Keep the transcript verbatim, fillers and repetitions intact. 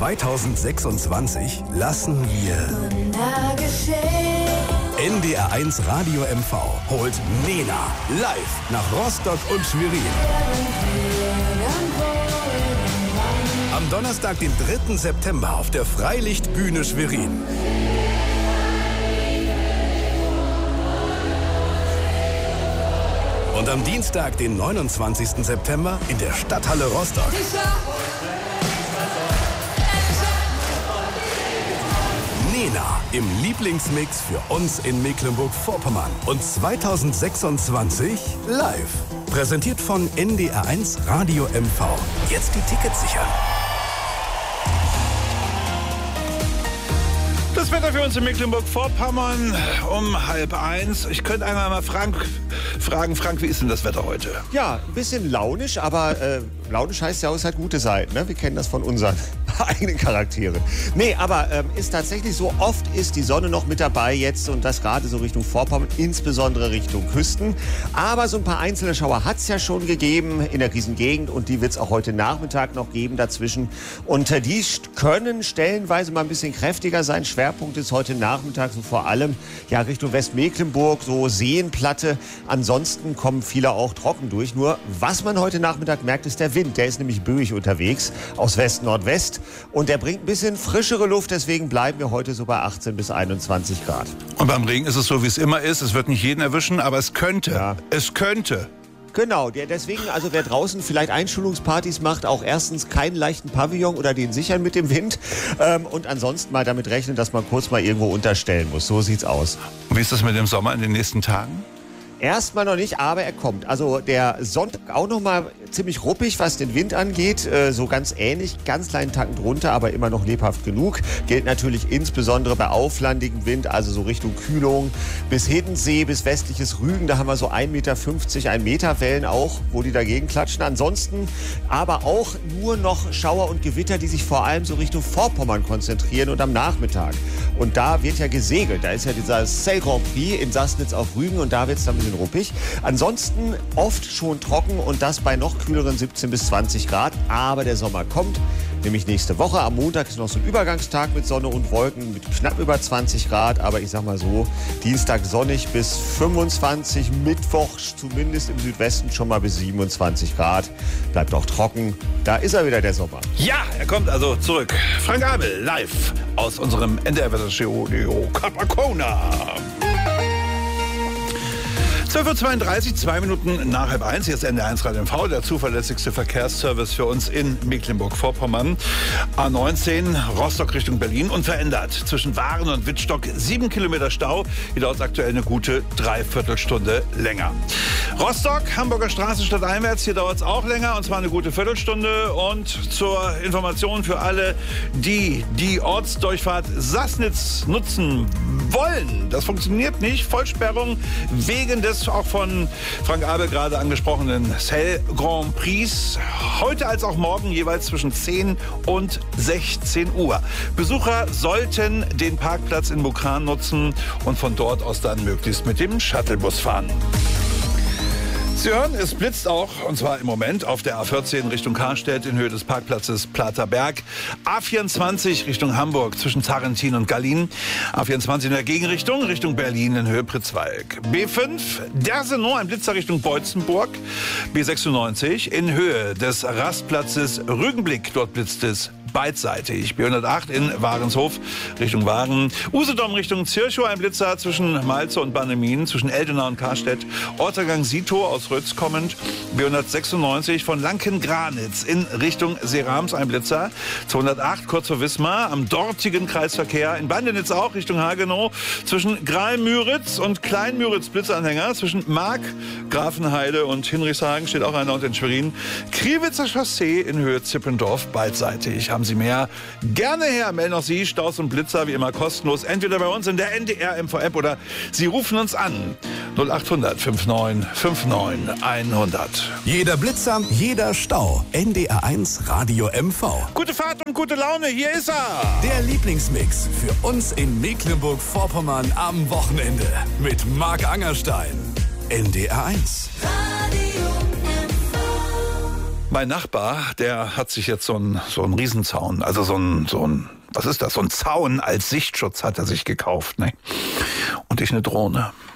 zweitausendsechsundzwanzig lassen wir N D R eins Radio M V holt Nena live nach Rostock und Schwerin. Am Donnerstag, den dritten September auf der Freilichtbühne Schwerin. Und am Dienstag, den neunundzwanzigsten September in der Stadthalle Rostock. Nena im Lieblingsmix für uns in Mecklenburg-Vorpommern und zweitausendsechsundzwanzig live. Präsentiert von N D R eins Radio M V. Jetzt die Tickets sichern. Das Wetter für uns in Mecklenburg-Vorpommern um halb eins. Ich könnte einmal mal Frank fragen, Frank, wie ist denn das Wetter heute? Ja, ein bisschen launisch, aber äh, launisch heißt ja auch, es hat gute Seiten. Ne? Wir kennen das von unseren eigenen Charakteren. Nee, aber ähm, ist tatsächlich so, oft ist die Sonne noch mit dabei jetzt und das gerade so Richtung Vorpommern, insbesondere Richtung Küsten. Aber so ein paar einzelne Schauer hat es ja schon gegeben in der Riesengegend und die wird es auch heute Nachmittag noch geben dazwischen. Und äh, die können stellenweise mal ein bisschen kräftiger sein. Schwerpunkt ist heute Nachmittag so vor allem ja Richtung Westmecklenburg, so Seenplatte. Ansonsten kommen viele auch trocken durch. Nur was man heute Nachmittag merkt, ist der Wind. Der ist nämlich böig unterwegs aus West-Nordwest. Und der bringt ein bisschen frischere Luft, deswegen bleiben wir heute so bei achtzehn bis einundzwanzig Grad. Und beim Regen ist es so, wie es immer ist. Es wird nicht jeden erwischen, aber es könnte. Ja. Es könnte. Genau, der, deswegen, also wer draußen vielleicht Einschulungspartys macht, auch erstens keinen leichten Pavillon oder den sichern mit dem Wind. Ähm, und ansonsten mal damit rechnen, dass man kurz mal irgendwo unterstellen muss. So sieht's aus. Und wie ist das mit dem Sommer in den nächsten Tagen? Erstmal noch nicht, aber er kommt. Also der Sonntag auch noch mal ziemlich ruppig, was den Wind angeht. Äh, so ganz ähnlich, ganz kleinen Tacken drunter, aber immer noch lebhaft genug. Gilt natürlich insbesondere bei auflandigem Wind, also so Richtung Kühlung bis Hiddensee, bis westliches Rügen. Da haben wir so ein Meter fünfzig, ein Meter Wellen auch, wo die dagegen klatschen. Ansonsten aber auch nur noch Schauer und Gewitter, die sich vor allem so Richtung Vorpommern konzentrieren und am Nachmittag. Und da wird ja gesegelt. Da ist ja dieser Sail Grand Prix in Sassnitz auf Rügen und da wird es dann ein bisschen ruppig. Ansonsten oft schon trocken und das bei noch kühleren siebzehn bis zwanzig Grad. Aber der Sommer kommt, nämlich nächste Woche. Am Montag ist noch so ein Übergangstag mit Sonne und Wolken mit knapp über zwanzig Grad. Aber ich sag mal so, Dienstag sonnig bis fünfundzwanzig, Mittwoch zumindest im Südwesten schon mal bis siebenundzwanzig Grad. Bleibt auch trocken. Da ist er wieder, der Sommer. Ja, er kommt also zurück. Frank Abel, live aus unserem N D R-Wetterstudio Capacona. zwölf Uhr zweiunddreißig, zwei Minuten nach halb eins. Hier ist N D R eins Radio M V, der zuverlässigste Verkehrsservice für uns in Mecklenburg-Vorpommern. A neunzehn, Rostock Richtung Berlin, unverändert. Zwischen Waren und Wittstock sieben Kilometer Stau. Hier dauert es aktuell eine gute Dreiviertelstunde länger. Rostock, Hamburger Straße stadteinwärts, hier dauert es auch länger, und zwar eine gute Viertelstunde. Und zur Information für alle, die die Ortsdurchfahrt Sassnitz nutzen wollen. Das funktioniert nicht. Vollsperrung wegen des auch von Frank Abel gerade angesprochenen Sail Grand Prix. Heute als auch morgen jeweils zwischen zehn und sechzehn Uhr. Besucher sollten den Parkplatz in Mukran nutzen und von dort aus dann möglichst mit dem Shuttlebus fahren. Sie hören, es blitzt auch, und zwar im Moment auf der A vierzehn Richtung Karstedt in Höhe des Parkplatzes Plater Berg. A vierundzwanzig Richtung Hamburg zwischen Zarentin und Gallien. A vierundzwanzig in der Gegenrichtung Richtung Berlin in Höhe Pritzwalk. B fünf Dersenow, ein Blitzer Richtung Beutzenburg. B sechsundneunzig in Höhe des Rastplatzes Rügenblick. Dort blitzt es beidseitig. B hundertacht in Warenshof Richtung Waren. Usedom Richtung Zirchow, ein Blitzer zwischen Malze und Bannemin, zwischen Eldenau und Karstedt. Ortergang Sito aus Rötz kommend. B hundertsechsundneunzig von Lanken-Granitz in Richtung Serams, ein Blitzer. zweihundertacht kurz vor Wismar am dortigen Kreisverkehr. In Bandenitz auch Richtung Hagenow. Zwischen Graal-Müritz und Klein-Müritz Blitzanhänger. Zwischen Mark, Grafenheide und Hinrichshagen steht auch einer, und in Schwerin Kriwitzer Chaussee in Höhe Zippendorf beidseitig. Haben Sie mehr? Gerne her, melden auch Sie Staus und Blitzer wie immer kostenlos. Entweder bei uns in der N D R M V-App oder Sie rufen uns an. null achthundert neunundfünfzig neunundfünfzig hundert. Jeder Blitzer, jeder Stau. N D R eins Radio M V. Gute Fahrt und gute Laune, hier ist er. Der Lieblingsmix für uns in Mecklenburg-Vorpommern am Wochenende. Mit Marc Angerstein. N D R eins. Mein Nachbar, der hat sich jetzt so einen so einen Riesenzaun, also so ein so ein was ist das? So ein Zaun als Sichtschutz hat er sich gekauft, ne? Und ich eine Drohne.